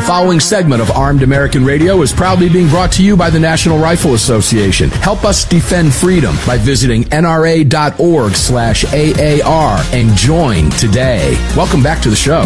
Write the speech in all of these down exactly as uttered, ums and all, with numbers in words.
following segment of Armed American Radio is proudly being brought to you by the National Rifle Association. Help us defend freedom by visiting nra.org slash AAR and join today. Welcome back to the show.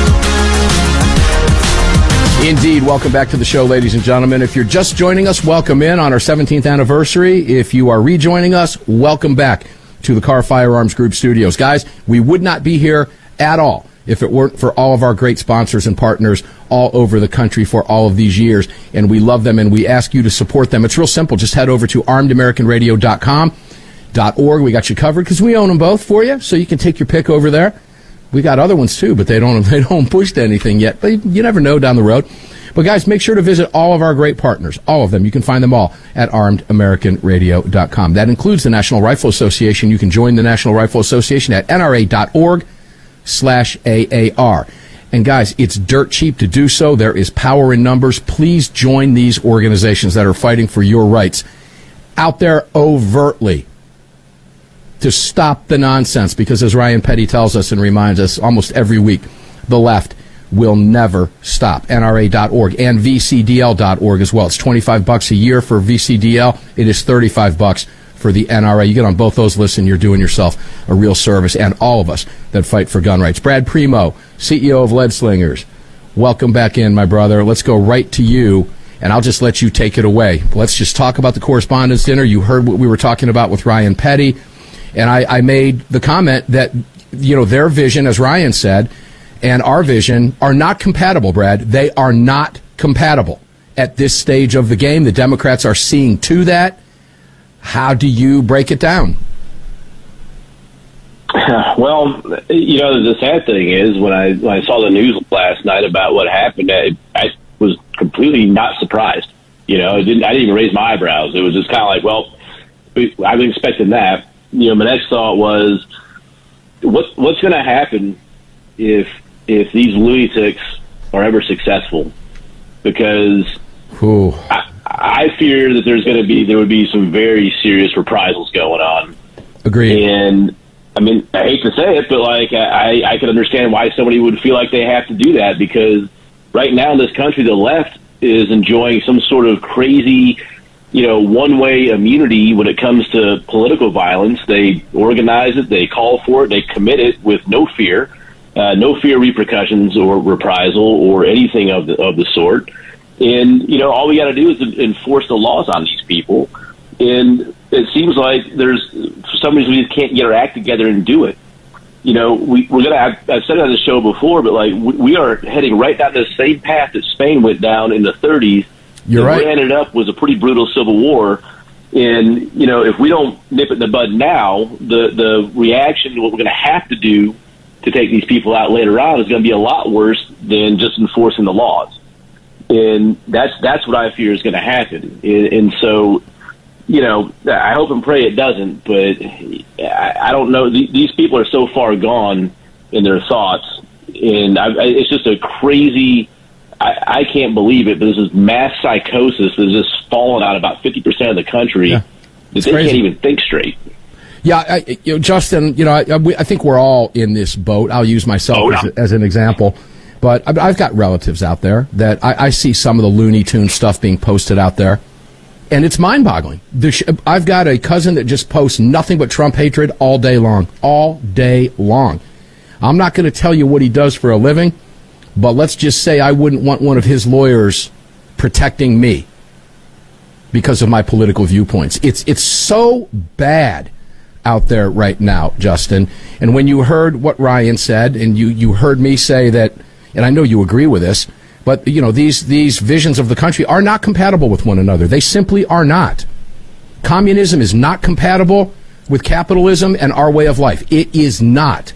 Indeed, welcome back to the show, ladies and gentlemen. If you're just joining us, welcome in on our seventeenth anniversary. If you are rejoining us, welcome back to the Kahr Firearms Group studios. Guys, we would not be here at all if it weren't for all of our great sponsors and partners all over the country for all of these years, and we love them, and we ask you to support them. It's real simple. Just head over to armed american radio dot com dot org. We got you covered because we own them both for you, so you can take your pick over there. We got other ones, too, but they don't they don't push to anything yet. But you never know down the road. But, guys, make sure to visit all of our great partners, all of them. You can find them all at armed american radio dot com. That includes the National Rifle Association. You can join the National Rifle Association at nra.org slash AAR. And, guys, it's dirt cheap to do so. There is power in numbers. Please join these organizations that are fighting for your rights out there overtly to stop the nonsense. Because, as Ryan Petty tells us and reminds us almost every week, the left will never stop. N R A dot org and V C D L dot org as well. It's twenty-five bucks a year for V C D L. It is thirty-five bucks for the N R A. You get on both those lists and you're doing yourself a real service, and all of us that fight for gun rights. Brad Primo, C E O of Lead Slingers, welcome back in, my brother. Let's go right to you, and I'll just let you take it away. Let's just talk about the Correspondents' Dinner. You heard what we were talking about with Ryan Petty, and I, I made the comment that, you know, their vision, as Ryan said, and our vision are not compatible, Brad. They are not compatible at this stage of the game. The Democrats are seeing to that. How do you break it down? Well, you know, the sad thing is when I when I saw the news last night about what happened, I, I was completely not surprised. You know, it didn't, I didn't even raise my eyebrows. It was just kind of like, well, I was expecting that. You know, my next thought was, what what's going to happen if if these lunatics are ever successful? Because I, I fear that there's going to be there would be some very serious reprisals going on. Agreed. And I mean, I hate to say it, but like I, I can understand why somebody would feel like they have to do that, because right now in this country, the left is enjoying some sort of crazy, you know, one-way immunity when it comes to political violence. They organize it, they call for it, they commit it with no fear. Uh, no fear repercussions or reprisal or anything of the of the sort. And, you know, all we got to do is enforce the laws on these people. And it seems like there's, for some reason, we just can't get our act together and do it. You know, we, we're going to, I've, I've said it on the show before, but like we, we are heading right down the same path that Spain went down in the thirties. You're right. What ended up was a pretty brutal civil war. And, you know, if we don't nip it in the bud now, the, the reaction, what we're going to have to do to take these people out later on is going to be a lot worse than just enforcing the laws. And that's that's what I fear is going to happen. And, and so, you know, I hope and pray it doesn't, but I, I don't know. These people are so far gone in their thoughts, and I, it's just a crazy, I, I can't believe it, but this is mass psychosis that's just fallen out about fifty percent of the country, yeah, that they crazy. Can't even think straight. Yeah, I, you know, Justin, you know, I, I think we're all in this boat. I'll use myself oh, as, as an example. But I've, I've got relatives out there that I, I see some of the Looney Tunes stuff being posted out there, and it's mind-boggling. Sh- I've got a cousin that just posts nothing but Trump hatred all day long, all day long. I'm not going to tell you what he does for a living, but let's just say I wouldn't want one of his lawyers protecting me because of my political viewpoints. It's it's so bad out there right now, Justin. And when you heard what Ryan said, and you, you heard me say that, and I know you agree with this, but, you know, these, these visions of the country are not compatible with one another. They simply are not. Communism is not compatible with capitalism and our way of life. It is not.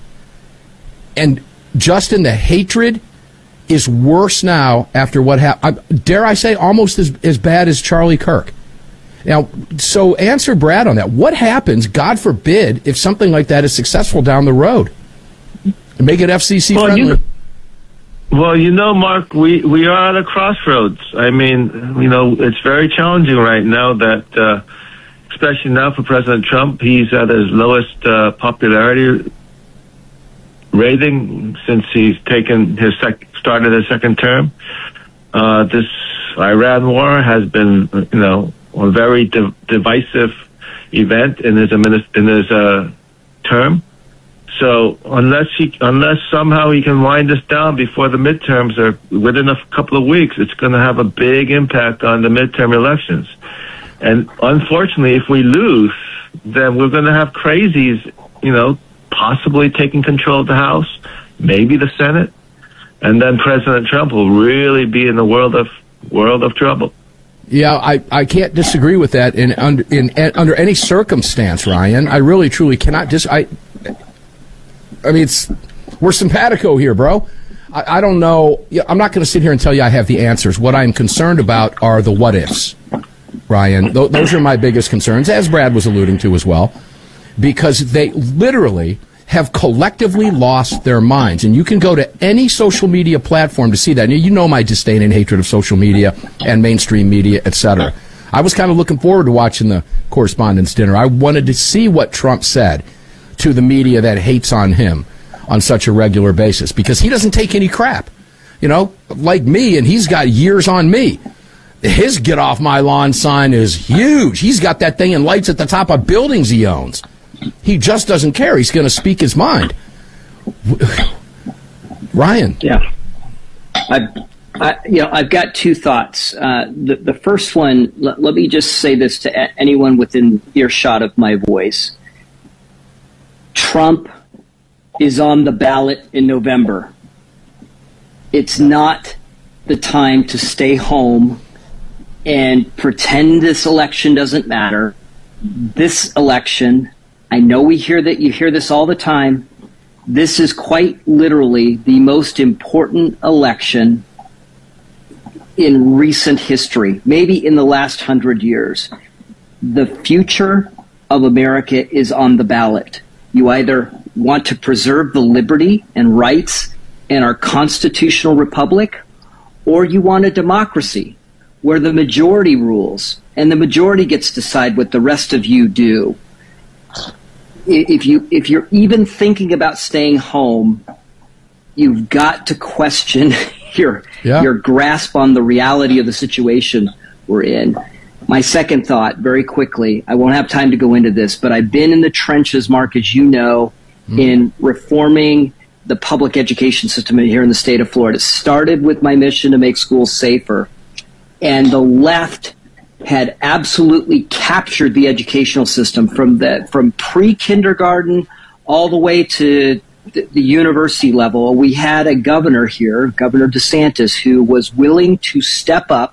And, Justin, the hatred is worse now after what happened. Dare I say, almost as, as bad as Charlie Kirk. Now, so answer Brad on that. What happens, God forbid, if something like that is successful down the road? Make it F C C well, friendly. You, well, you know, Mark, we, we are at a crossroads. I mean, you know, it's very challenging right now that, uh, especially now for President Trump, he's at his lowest uh, popularity rating since he's taken his sec- started his second term. Uh, this Iran war has been, you know, a very div- divisive event in his administ- in his uh, term. So unless he, unless somehow he can wind us down before the midterms or within a couple of weeks, it's going to have a big impact on the midterm elections. And unfortunately, if we lose, then we're going to have crazies, you know, possibly taking control of the House, maybe the Senate, and then President Trump will really be in the world of world of trouble. Yeah, I, I can't disagree with that in under in, in under any circumstance, Ryan. I really truly cannot dis. I I mean, it's we're simpatico here, bro. I, I don't know. I'm not going to sit here and tell you I have the answers. What I'm concerned about are the what ifs, Ryan. Th- those are my biggest concerns, as Brad was alluding to as well, because they literally have collectively lost their minds. And you can go to any social media platform to see that. And you know my disdain and hatred of social media and mainstream media, et cetera. I was kind of looking forward to watching the Correspondents' Dinner. I wanted to see what Trump said to the media that hates on him on such a regular basis, because he doesn't take any crap. You know, like me, and he's got years on me. His get off my lawn sign is huge. He's got that thing and lights at the top of buildings he owns. He just doesn't care. He's going to speak his mind. Ryan. Yeah. I've, I, you know, I've got two thoughts. Uh, the, the first one, let, let me just say this to a- anyone within earshot of my voice. Trump is on the ballot in November. It's not the time to stay home and pretend this election doesn't matter. This election, I know we hear that you hear this all the time. This is quite literally the most important election in recent history, maybe in the last hundred years. The future of America is on the ballot. You either want to preserve the liberty and rights in our constitutional republic, or you want a democracy where the majority rules and the majority gets to decide what the rest of you do. If you, if you're even thinking about staying home, you've got to question your, yeah. your grasp on the reality of the situation we're in. My second thought, very quickly, I won't have time to go into this, but I've been in the trenches, Mark, as you know, mm. in reforming the public education system here in the state of Florida. It started with my mission to make schools safer, and the left had absolutely captured the educational system from the from pre-kindergarten all the way to the, the university level. We had a governor here, Governor DeSantis, who was willing to step up,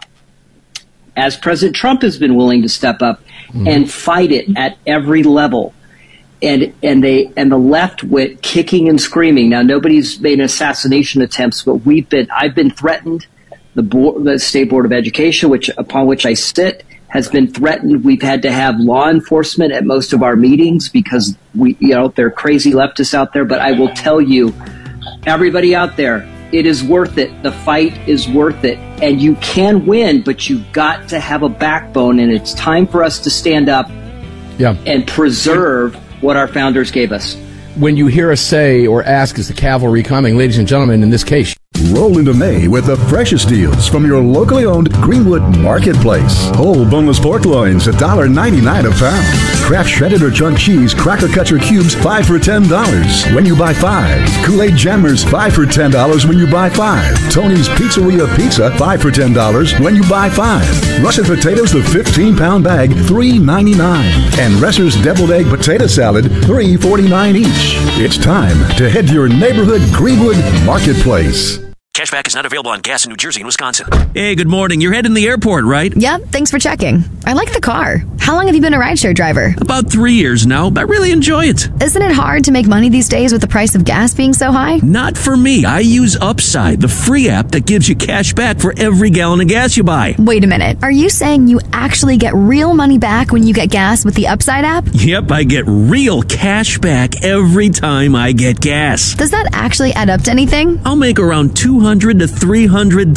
as President Trump has been willing to step up mm. and fight it at every level. And and they and the left went kicking and screaming. Now, nobody's made assassination attempts, but we've been I've been threatened. The board, the State Board of Education, which upon which I sit, has been threatened. We've had to have law enforcement at most of our meetings because we, you know, there are crazy leftists out there. But I will tell you, everybody out there, it is worth it. The fight is worth it. And you can win, but you've got to have a backbone. And it's time for us to stand up yeah. and preserve what our founders gave us. When you hear us say or ask, is the cavalry coming? Ladies and gentlemen, in this case, roll into May with the freshest deals from your locally owned Greenwood Marketplace. Whole boneless pork loins, one dollar ninety-nine a pound. Kraft shredded or chunk cheese, cracker cuts or cubes, five for ten dollars when you buy five. Kool-Aid Jammers, five for ten dollars when you buy five. Tony's Pizzeria Pizza, five for ten dollars when you buy five. Russet potatoes, the fifteen pound bag, three ninety-nine. And Resser's deviled egg potato salad, three forty-nine each. It's time to head to your neighborhood Greenwood Marketplace. Cashback is not available on gas in New Jersey and Wisconsin. Hey, good morning. You're heading to the airport, right? Yep, thanks for checking. I like the car. How long have you been a rideshare driver? About three years now. I really enjoy it. Isn't it hard to make money these days with the price of gas being so high? Not for me. I use Upside, the free app that gives you cash back for every gallon of gas you buy. Wait a minute. Are you saying you actually get real money back when you get gas with the Upside app? Yep, I get real cash back every time I get gas. Does that actually add up to anything? I'll make around two hundred to three hundred